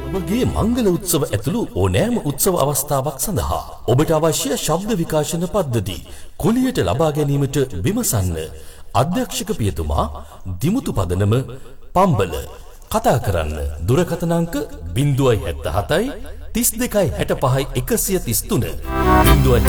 ඔබගේ මංගල උත්සව ඇතුළු ඕනෑම උත්සව අවස්ථාවක් සඳහා ඔබට අවශ්‍ය ශබ්ද විකාශන පද්ධති කුලියට ලබා ගැනීමට විමසන්න. අධ්‍යක්ෂක පියතුමා දිමුතු පදනම පම්බල. කතා කරන්න දුරකථන අංක 077 32 65 133 077